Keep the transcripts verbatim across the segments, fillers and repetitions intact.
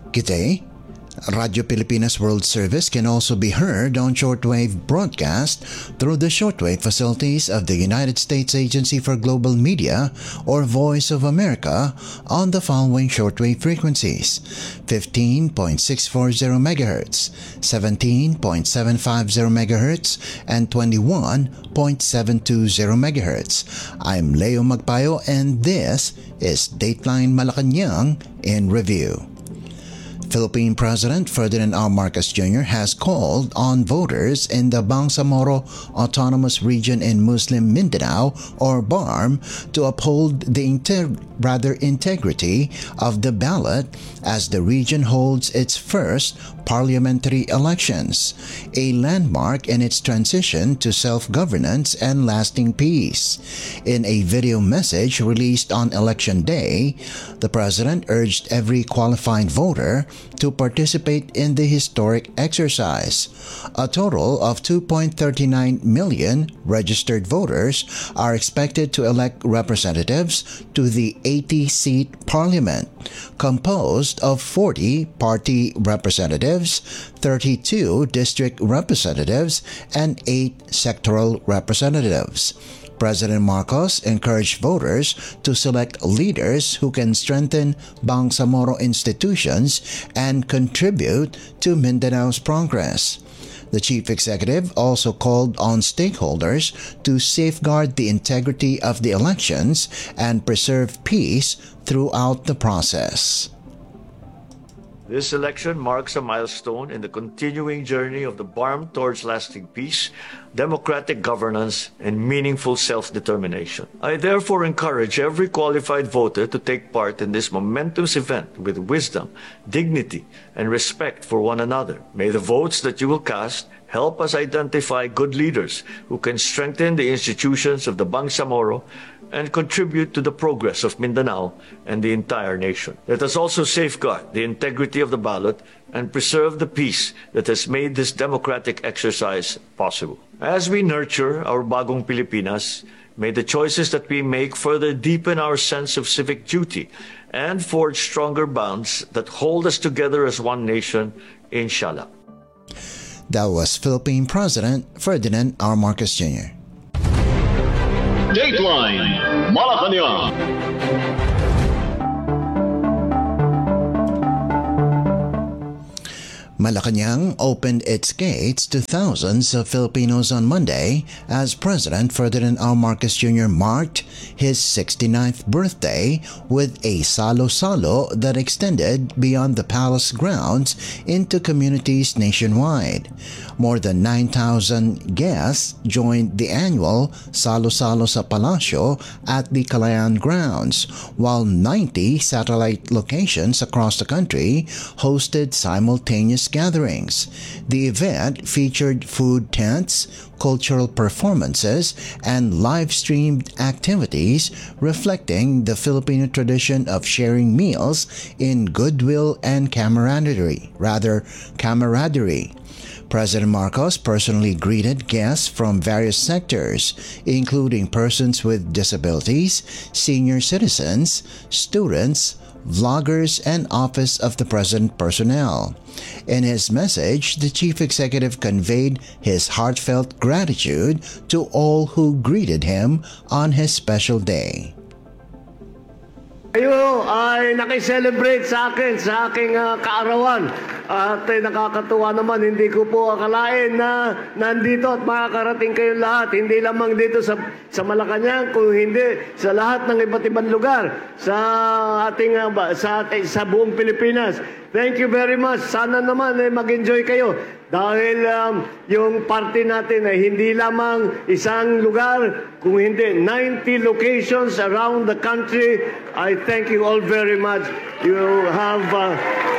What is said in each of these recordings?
Good day. Radio Pilipinas World Service can also be heard on shortwave broadcast through the shortwave facilities of the United States Agency for Global Media or Voice of America on the following shortwave frequencies: fifteen point six four zero megahertz, seventeen point seven five zero megahertz, and twenty-one point seven two zero megahertz. I'm Leo Magpayo and this is Dateline Malacanang in Review. Philippine President Ferdinand R. Marcos Junior has called on voters in the Bangsamoro Autonomous Region in Muslim Mindanao, or B A R M, to uphold the inter- rather integrity of the ballot as the region holds its first parliamentary elections, a landmark in its transition to self-governance and lasting peace. In a video message released on Election Day, the President urged every qualified voter to participate in the historic exercise. A total of two point three nine million registered voters are expected to elect representatives to the eighty-seat parliament, composed of forty party representatives, thirty-two district representatives, and eight sectoral representatives. President Marcos encouraged voters to select leaders who can strengthen Bangsamoro institutions and contribute to Mindanao's progress. The chief executive also called on stakeholders to safeguard the integrity of the elections and preserve peace throughout the process. This election marks a milestone in the continuing journey of the B A R M towards lasting peace, democratic governance, and meaningful self-determination. I therefore encourage every qualified voter to take part in this momentous event with wisdom, dignity, and respect for one another. May the votes that you will cast help us identify good leaders who can strengthen the institutions of the Bangsamoro and contribute to the progress of Mindanao and the entire nation. Let us also safeguard the integrity of the ballot and preserve the peace that has made this democratic exercise possible. As we nurture our bagong Pilipinas, may the choices that we make further deepen our sense of civic duty and forge stronger bonds that hold us together as one nation, inshallah. That was Philippine President Ferdinand R. Marcos Junior Dateline Malacanang. Malacanang opened its gates to thousands of Filipinos on Monday as President Ferdinand R. Marcos Junior marked his sixty-ninth birthday with a salo-salo that extended beyond the palace grounds into communities nationwide. More than nine thousand guests joined the annual Salo-Salo sa Palasyo at the Kalayaan grounds, while ninety satellite locations across the country hosted simultaneous gatherings. The event featured food tents, cultural performances, and live-streamed activities reflecting the Filipino tradition of sharing meals in goodwill and camaraderie, rather camaraderie. President Marcos personally greeted guests from various sectors, including persons with disabilities, senior citizens, students, vloggers, and Office of the President personnel. In his message, the chief executive conveyed his heartfelt gratitude to all who greeted him on his special day. Kayo ay nakiselebrate sa akin, sa aking uh, kaarawan. At uh, nakakatuwa naman, hindi ko po akalain na nandito at makakarating kayo lahat. Hindi lamang dito sa, sa Malacanang, kung hindi sa lahat ng iba't ibang lugar sa ating uh, sa, sa buong Pilipinas. Thank you very much. Sana naman eh, mag-enjoy kayo. Dahil um, yung party natin ay hindi lamang isang lugar, kung hindi ninety locations around the country. I thank you all very much. You have uh,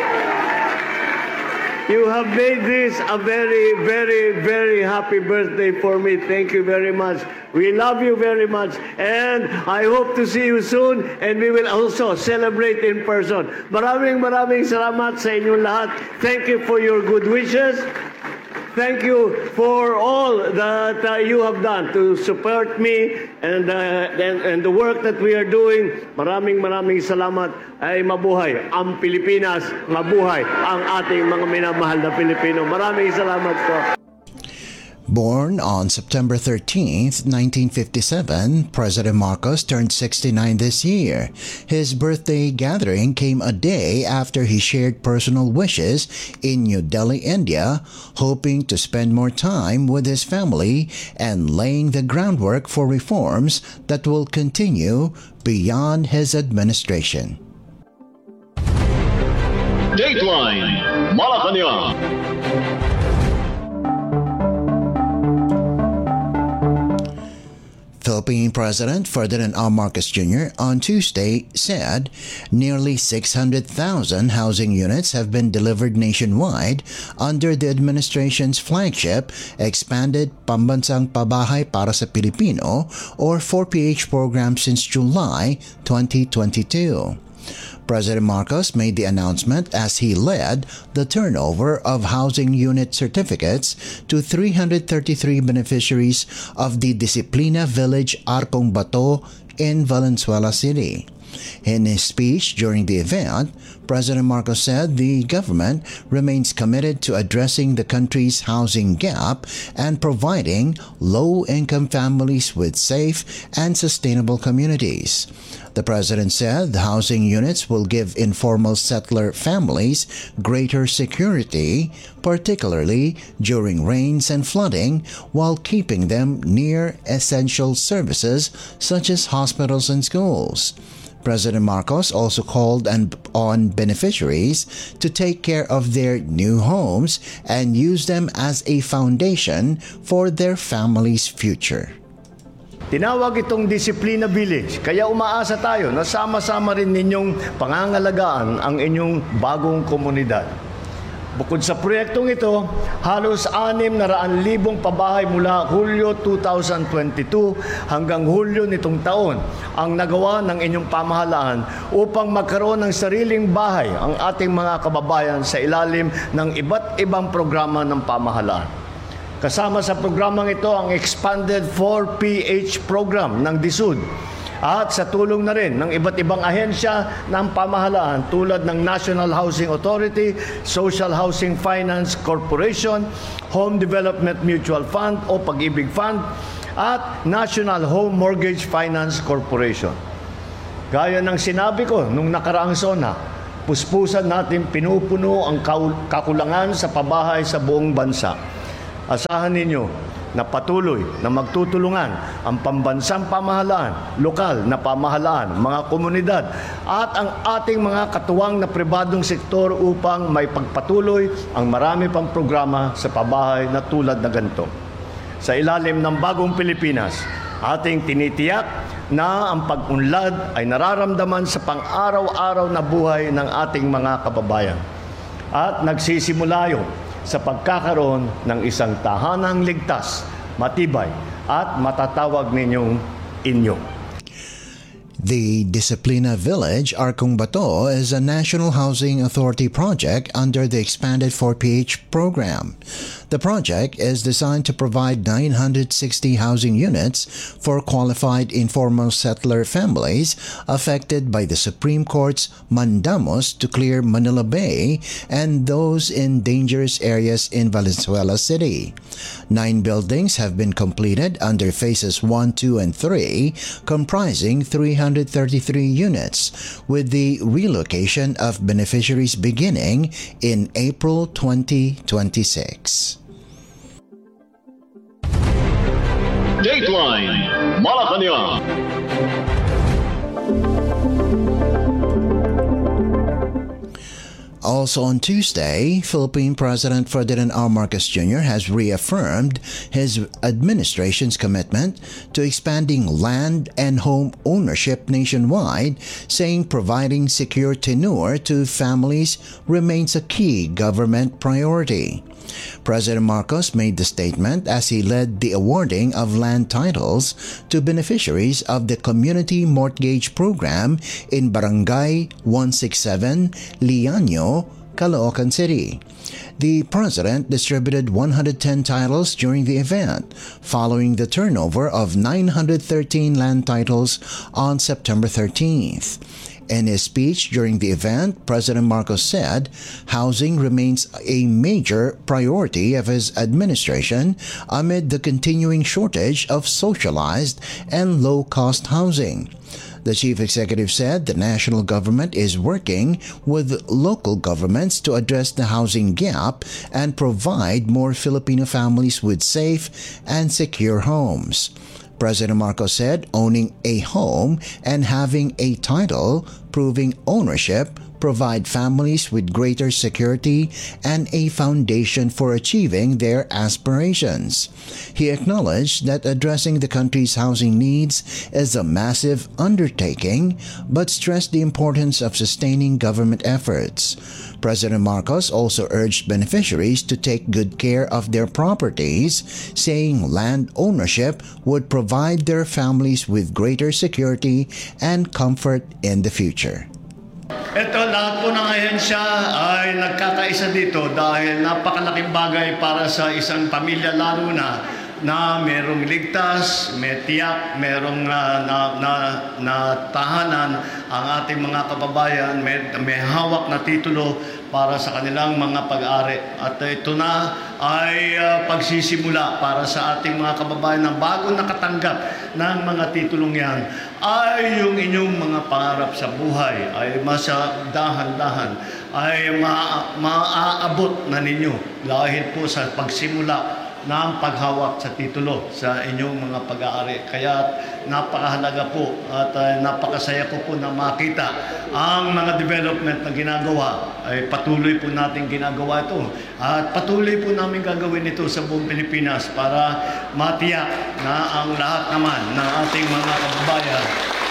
you have made this a very, very, very happy birthday for me. Thank you very much. We love you very much. And I hope to see you soon. And we will also celebrate in person. Maraming maraming salamat sa inyong lahat. Thank you for your good wishes. thank you for all that uh, you have done to support me and, uh, and, and the work that we are doing. Maraming maraming salamat. Ay mabuhay ang Pilipinas, mabuhay ang ating mga minamahal na Pilipino. Maraming salamat po. Born on September thirteenth, nineteen fifty-seven, President Marcos turned sixty-nine this year. His birthday gathering came a day after he shared personal wishes in New Delhi, India, hoping to spend more time with his family and laying the groundwork for reforms that will continue beyond his administration. Dateline Malacanang. Philippine President Ferdinand R. Marcos Junior on Tuesday said nearly six hundred thousand housing units have been delivered nationwide under the administration's flagship Expanded Pambansang Pabahay para sa Pilipino or four P H program since July twenty twenty-two. President Marcos made the announcement as he led the turnover of housing unit certificates to three hundred thirty-three beneficiaries of the Disciplina Village Arcong Bato in Valenzuela City. In his speech during the event, President Marcos said the government remains committed to addressing the country's housing gap and providing low-income families with safe and sustainable communities. The president said the housing units will give informal settler families greater security, particularly during rains and flooding, while keeping them near essential services such as hospitals and schools. President Marcos also called on beneficiaries to take care of their new homes and use them as a foundation for their family's future. Tinawag itong Disciplina Village, kaya umaasa tayo na sama-sama rin ninyong pangangalagaan ang inyong bagong komunidad. Bukod sa proyektong ito, halos anim na raan libong pabahay mula Hulyo two thousand twenty-two hanggang Hulyo nitong taon ang nagawa ng inyong pamahalaan upang magkaroon ng sariling bahay ang ating mga kababayan sa ilalim ng iba't ibang programa ng pamahalaan. Kasama sa programang ito ang Expanded four P H program ng D S U D at sa tulong na rin ng iba't ibang ahensya ng pamahalaan tulad ng National Housing Authority, Social Housing Finance Corporation, Home Development Mutual Fund o Pag-ibig Fund at National Home Mortgage Finance Corporation. Gaya ng sinabi ko nung nakaraang SONA, puspusan natin pinupuno ang kakulangan sa pabahay sa buong bansa. Asahan ninyo na patuloy na magtutulungan ang pambansang pamahalaan, lokal na pamahalaan, mga komunidad at ang ating mga katuwang na pribadong sektor upang may pagpatuloy ang marami pang programa sa pabahay na tulad na ganito. Sa ilalim ng bagong Pilipinas, ating tinitiyak na ang pag-unlad ay nararamdaman sa pang-araw-araw na buhay ng ating mga kababayan at nagsisimula yun sa pagkakaroon ng isang tahanang ligtas, matibay at matatawag ninyong inyo. The Disciplina Village Arcong Bato is a National Housing Authority project under the Expanded four P H program. The project is designed to provide nine hundred sixty housing units for qualified informal settler families affected by the Supreme Court's mandamus to clear Manila Bay and those in dangerous areas in Valenzuela City. Nine buildings have been completed under phases one, two, and three, comprising three hundred thirty-three units, with the relocation of beneficiaries beginning in April twenty twenty-six. Dateline Malacanang. Also on Tuesday, Philippine President Ferdinand R. Marcos Junior has reaffirmed his administration's commitment to expanding land and home ownership nationwide, saying providing secure tenure to families remains a key government priority. President Marcos made the statement as he led the awarding of land titles to beneficiaries of the Community Mortgage Program in Barangay one sixty-seven, Liaño, Caloocan City. The president distributed one hundred ten titles during the event, following the turnover of nine hundred thirteen land titles on September thirteenth. In his speech during the event, President Marcos said housing remains a major priority of his administration amid the continuing shortage of socialized and low-cost housing. The chief executive said the national government is working with local governments to address the housing gap and provide more Filipino families with safe and secure homes. President Marcos said owning a home and having a title proving ownership provide families with greater security and a foundation for achieving their aspirations. He acknowledged that addressing the country's housing needs is a massive undertaking, but stressed the importance of sustaining government efforts. President Marcos also urged beneficiaries to take good care of their properties, saying land ownership would provide their families with greater security and comfort in the future. Ito, lahat po ng ahensya ay nagkakaisa dito dahil napakalaking bagay para sa isang pamilya, lalo na na merong ligtas, may tiyak, merong uh, na, na, na tahanan ang ating mga kababayan, may, may hawak na titulo para sa kanilang mga pag-ari. At ito na ay uh, pagsisimula para sa ating mga kababayan na bago nakatanggap ng mga titulong yan, ay yung inyong mga pangarap sa buhay ay masa dahan-dahan ay ma- maaabot na ninyo dahil po sa pagsimula ng paghawak sa titulo sa inyong mga pag-aari. Kaya napakahalaga po at uh, napakasaya ko po na makita ang mga development na ginagawa. Ay patuloy po natin ginagawa ito. At patuloy po namin gagawin ito sa buong Pilipinas para matiyak na ang lahat naman ng ating mga kababayan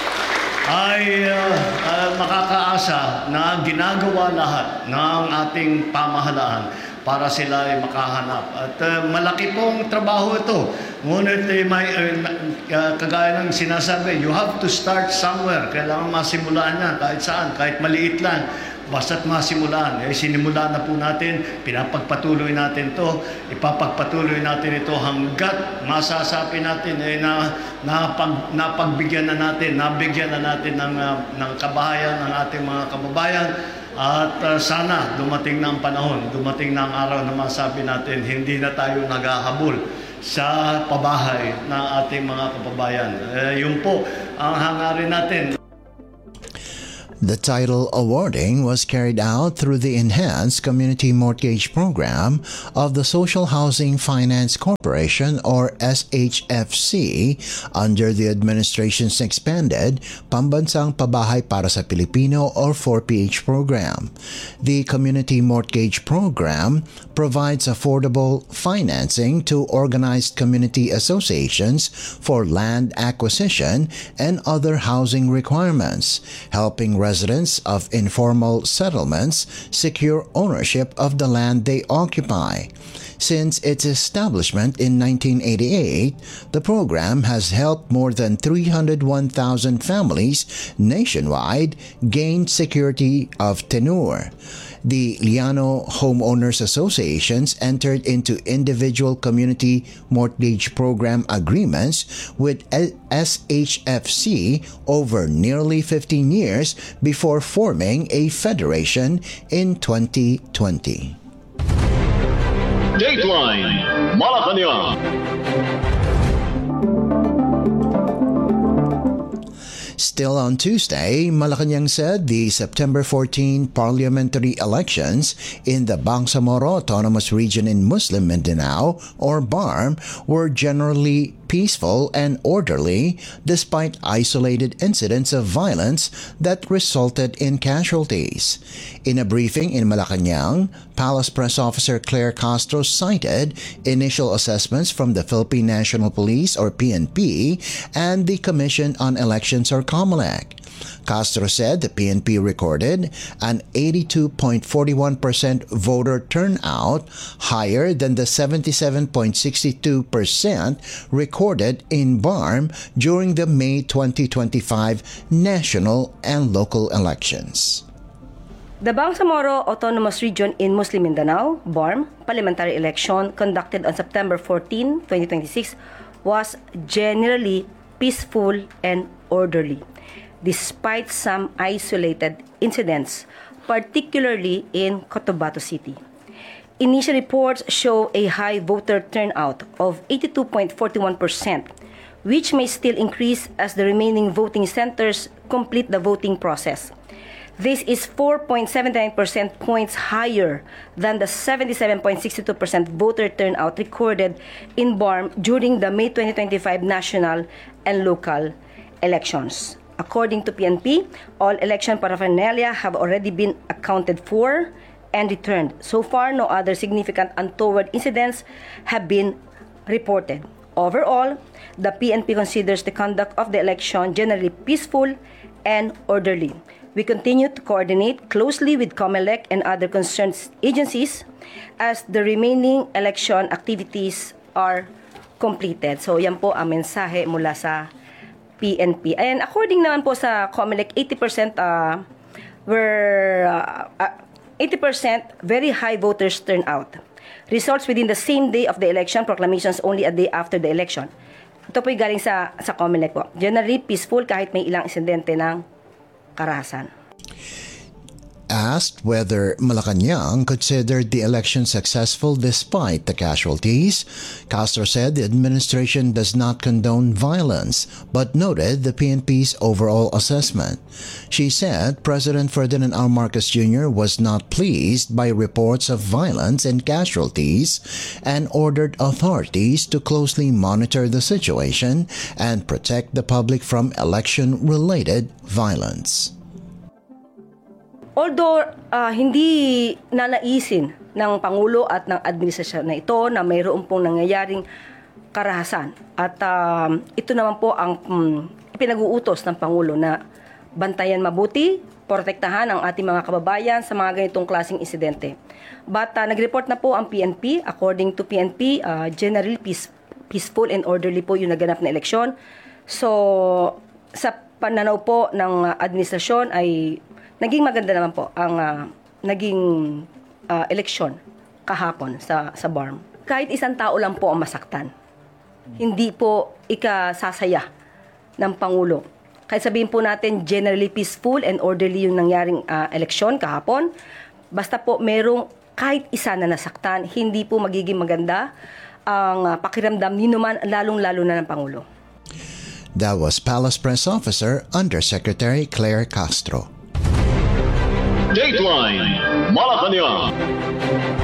ay uh, uh, makakaasa na ginagawa lahat ng ating pamahalaan para sila ay makahanap. At uh, malaki pong trabaho ito. Ngunit eh, may, uh, uh, kagaya ng sinasabi, you have to start somewhere. Kailangan masimulaan yan kahit saan, kahit maliit lang. Basta't masimulaan. Eh, sinimulaan na po natin, pinapagpatuloy natin to, ipapagpatuloy natin ito hanggat masasabi natin eh, na napag, napagbigyan na natin, nabigyan na natin ng, uh, ng kabahayan ng ating mga kababayan. At uh, sana dumating na ang panahon, dumating na ang araw na masabi natin, hindi na tayo naghahabol sa pabahay ng ating mga kababayan. Eh, yun po ang hangarin natin. The title awarding was carried out through the Enhanced Community Mortgage Program of the Social Housing Finance Corporation, or S H F C, under the administration's expanded Pambansang Pabahay para sa Pilipino, or four P H program. The Community Mortgage Program provides affordable financing to organized community associations for land acquisition and other housing requirements, helping residents of informal settlements secure ownership of the land they occupy. Since its establishment in nineteen eighty-eight, the program has helped more than three hundred one thousand families nationwide gain security of tenure. The Liano Homeowners Associations entered into individual community mortgage program agreements with S H F C over nearly fifteen years before forming a federation in twenty twenty. Dateline Malacanang. Still on Tuesday, Malacanang said the September fourteenth parliamentary elections in the Bangsamoro Autonomous Region in Muslim Mindanao, or B A R M, were generally peaceful and orderly despite isolated incidents of violence that resulted in casualties. In a briefing in Malacanang, Palace Press Officer Claire Castro cited initial assessments from the Philippine National Police, or P N P, and the Commission on Elections, or COMELEC. Castro said the P N P recorded an eighty-two point four one percent voter turnout, higher than the seventy-seven point six two percent recorded in B A R M during the May twenty twenty-five national and local elections. The Bangsamoro Autonomous Region in Muslim Mindanao, B A R M, parliamentary election conducted on September fourteenth, twenty twenty-six was generally peaceful and orderly, despite some isolated incidents, particularly in Cotabato City. Initial reports show a high voter turnout of eighty-two point four one percent, which may still increase as the remaining voting centers complete the voting process. This is four point seven nine percent points higher than the seventy-seven point six two percent voter turnout recorded in B A R M during the May twenty twenty-five national and local elections. According to P N P, all election paraphernalia have already been accounted for and returned. So far, no other significant untoward incidents have been reported. Overall, the P N P considers the conduct of the election generally peaceful and orderly. We continue to coordinate closely with COMELEC and other concerned agencies as the remaining election activities are completed. So yan po ang mensahe mula sa P N P. And according naman po sa COMELEC, eighty percent uh, were uh, uh, eighty percent very high voters turnout. Results within the same day of the election, proclamations only a day after the election. Ito po yung galing sa, sa COMELEC po. Generally peaceful kahit may ilang insidente ng karahasan. Asked whether Malacanang considered the election successful despite the casualties, Castro said the administration does not condone violence, but noted the P N P's overall assessment. She said President Ferdinand R. Marcos Junior was not pleased by reports of violence and casualties and ordered authorities to closely monitor the situation and protect the public from election-related violence. Although uh, hindi nanaisin ng Pangulo at ng administrasyon na ito na mayroon pong nangyayaring karahasan at uh, ito naman po ang um, pinag-uutos ng Pangulo na bantayan mabuti, protektahan ang ating mga kababayan sa mga ganitong klaseng insidente. But uh, nag-report na po ang P N P. According to P N P, uh, generally peace, peaceful and orderly po yung naganap na eleksyon. So sa pananaw po ng uh, administrasyon ay naging maganda naman po ang uh, naging uh, eleksyon kahapon sa, sa B A R M. Kahit isang tao lang po ang masaktan, hindi po ikasasaya ng Pangulo. Kahit sabihin po natin generally peaceful and orderly yung nangyaring uh, eleksyon kahapon, basta po merong kahit isa na nasaktan, hindi po magiging maganda ang uh, pakiramdam ni naman, lalong-lalo na ng Pangulo. That was Palace Press Officer Undersecretary Claire Castro. Dateline Malacanang.